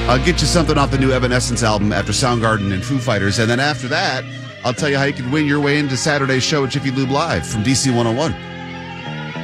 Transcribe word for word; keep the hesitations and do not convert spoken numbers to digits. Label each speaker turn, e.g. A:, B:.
A: I'll get you something off the new Evanescence album after Soundgarden and Foo Fighters. And then after that, I'll tell you how you can win your way into Saturday's show at Jiffy Lube Live from D C one oh one.